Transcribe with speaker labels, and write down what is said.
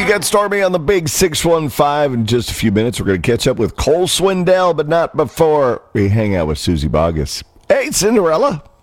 Speaker 1: got Stormy on the big 615. In just a few minutes, we're going to catch up with Cole Swindell, but not before we hang out with Susie Boggess. Hey, Cinderella.